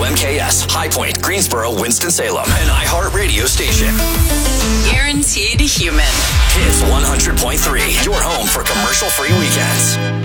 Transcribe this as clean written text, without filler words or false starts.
WMKS, High Point, Greensboro, Winston-Salem, an iHeart radio station. Guaranteed human. Hits 100.3, your home for commercial-free weekends.